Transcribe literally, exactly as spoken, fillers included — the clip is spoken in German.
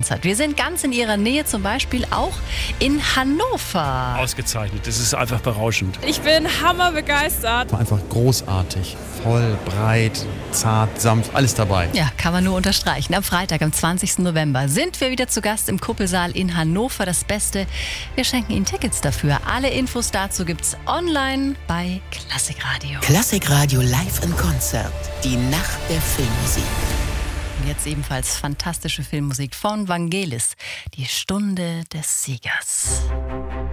begeistert. Wir sind ganz in ihrer Nähe, zum Beispiel auch in Hannover. Ausgezeichnet, das ist einfach berauschend. Ich bin hammerbegeistert. Einfach großartig, voll, breit, zart, sanft, alles dabei. Ja, kann man nur unterstreichen. Am Freitag, am zwanzigsten November, sind wir wieder zu Gast im Kuppelsaal in Hannover. Das Beste, wir schenken Ihnen Tickets dafür. Alle Infos dazu gibt's online bei Klassikradio. Klassikradio live in Konzert. Die Nacht der Filmmusik. Und jetzt ebenfalls fantastische Filmmusik von Vangelis. Die Stunde des Siegers.